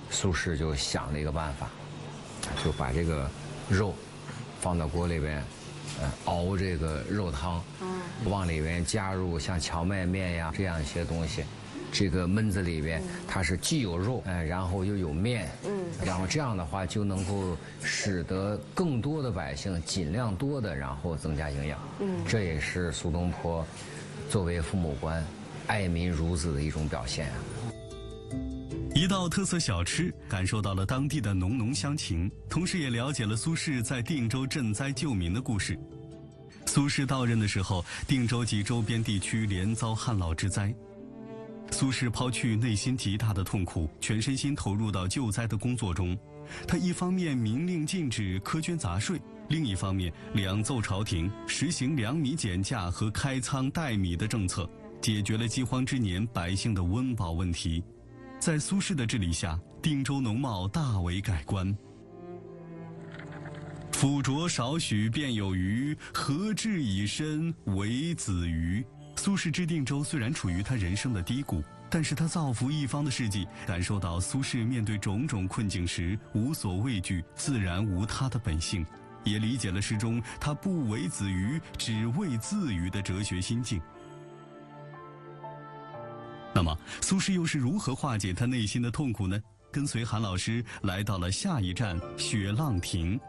苏轼就想了一个办法，就把这个肉放到锅里边，熬这个肉汤，往里边加入像荞麦面呀这样一些东西。这个焖子里边，它是既有肉，然后又有面，然后这样的话就能够使得更多的百姓尽量多的，然后增加营养。这也是苏东坡作为父母官爱民如子的一种表现啊。 一道特色小吃，感受到了当地的浓浓乡情，同时也了解了苏轼在定州赈灾救民的故事。苏轼到任的时候，定州及周边地区连遭旱涝之灾。苏轼抛去内心极大的痛苦，全身心投入到救灾的工作中。他一方面明令禁止苛捐杂税，另一方面两奏朝廷实行粮米减价和开仓代米的政策，解决了饥荒之年百姓的温饱问题。在苏轼的治理下，定州农贸大为改观。腐浊少许便有余，何至以身为子鱼。苏轼治定州虽然处于他人生的低谷，但是他造福一方的事迹，感受到苏轼面对种种困境时无所畏惧、自然无他的本性，也理解了诗中他不为子鱼，只为自娱的哲学心境。那么，苏轼又是如何化解他内心的痛苦呢？跟随韩老师来到了下一站雪浪亭。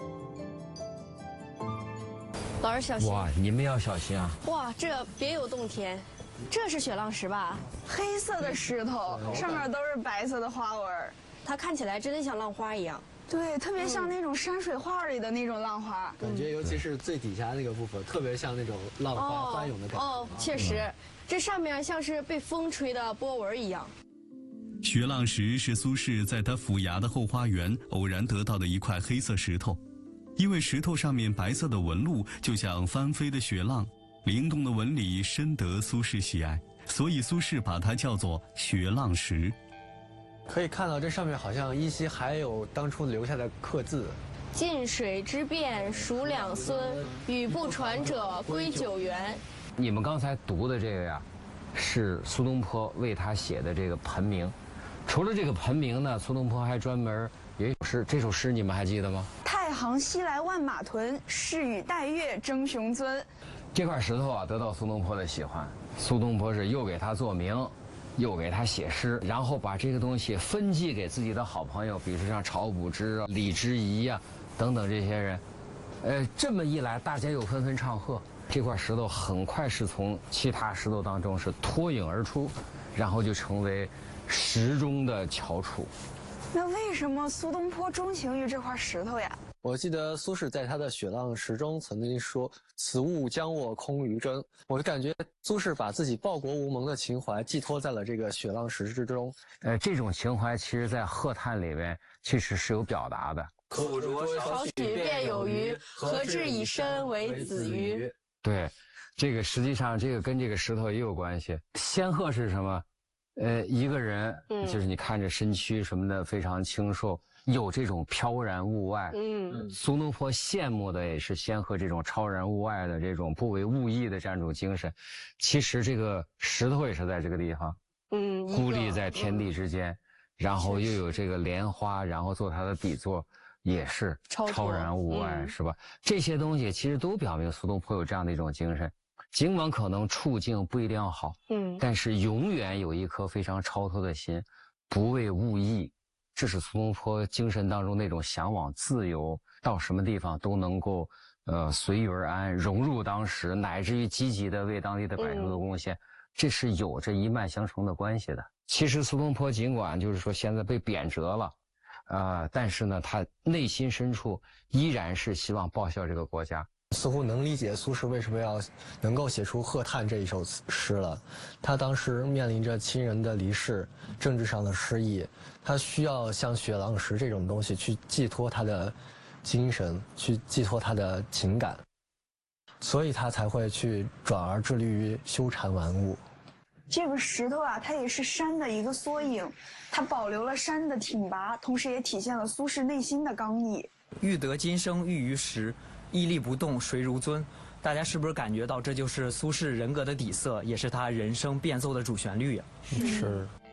老师小心！ 哇，你们要小心啊！ 哇，这别有洞天，这是雪浪石吧？ 黑色的石头，上面都是白色的花纹， 它看起来真的像浪花一样。 对，特别像那种山水画里的那种浪花。 感觉尤其是最底下那个部分，特别像那种浪花翻涌的感觉。 哦，确实，这上面像是被风吹的波纹一样。 雪浪石是苏轼在他府衙的后花园偶然得到的一块黑色石头。因为石头上面白色的纹路就像翻飞的雪浪，灵动的纹理深得苏轼喜爱，所以苏轼把它叫做雪浪石。 可以看到这上面好像依稀还有当初留下的刻字： 晋水之变属两孙，语不传者归九原。 你们刚才读的这个呀，是苏东坡为他写的这个盆名。除了这个盆名呢，苏东坡还专门也有诗，这首诗你们还记得吗？ 太行西来万马屯，是与代月争雄尊。 这块石头啊，得到苏东坡的喜欢。苏东坡是又给他作名，又给他写诗，然后把这个东西分寄给自己的好朋友，比如说像晁补之啊、李之仪啊等等这些人。这么一来，大家又纷纷唱和，这块石头很快是从其他石头当中是脱颖而出，然后就成为石中的翘楚。 那为什么苏东坡钟情于这块石头呀？ 我记得苏轼在他的《雪浪石》中曾经说：“此物将我空余真。”我就感觉苏轼把自己报国无盟的情怀寄托在了这个雪浪石之中。 这种情怀其实在贺叹里面其实是有表达的。 腐浊少许便有余，何至以身为子鱼？ 对，这个实际上这个跟这个石头也有关系。仙鹤是什么？一个人，就是你看着身躯什么的非常清瘦，有这种飘然物外。苏东坡羡慕的也是仙鹤这种超然物外的这种不为物役的这样一种精神。其实这个石头也是在这个地方，孤立在天地之间，然后又有这个莲花，然后做它的底座，也是超然物外，是吧？这些东西其实都表明苏东坡有这样的一种精神。尽管可能处境不一定要好，但是永远有一颗非常超脱的心，不为物役。这是苏东坡精神当中那种向往自由，到什么地方都能够随遇而安，融入当时，乃至于积极的为当地的百姓做贡献，这是有着一脉相承的关系的。其实苏东坡尽管就是说现在被贬谪了，但是呢，他内心深处依然是希望报效这个国家。 似乎能理解苏轼为什么要能够写出《贺叹》这一首诗了。他当时面临着亲人的离世，政治上的失意，他需要像雪浪石这种东西去寄托他的精神，去寄托他的情感，所以他才会去转而致力于修禅玩物。 这个石头啊，它也是山的一个缩影，它保留了山的挺拔，同时也体现了苏轼内心的刚毅。 欲得今生玉于石，屹立不动谁如尊。大家是不是感觉到这就是苏轼人格的底色，也是他人生变奏的主旋律呀？ 是。